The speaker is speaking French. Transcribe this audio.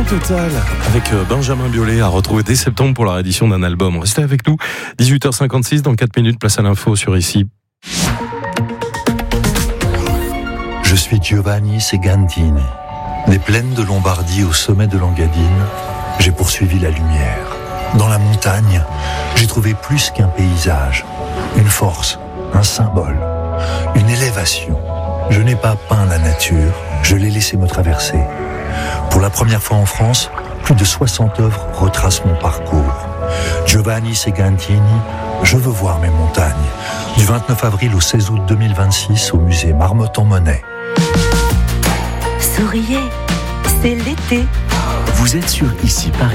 Total avec Benjamin Biolay à retrouver dès septembre pour la réédition d'un album. Restez avec nous, 18h56, dans 4 minutes, place à l'info sur ici. Je suis Giovanni Segantini. Des plaines de Lombardie au sommet de l'Engadine, j'ai poursuivi la lumière. Dans la montagne, j'ai trouvé plus qu'un paysage, une force, un symbole, une élévation. Je n'ai pas peint la nature, je l'ai laissé me traverser. Pour la première fois en France, plus de 60 œuvres retracent mon parcours. Giovanni Segantini, je veux voir mes montagnes. Du 29 avril au 16 août 2026 au musée Marmottan-Monet. Souriez, c'est l'été. Vous êtes sur Ici Paris.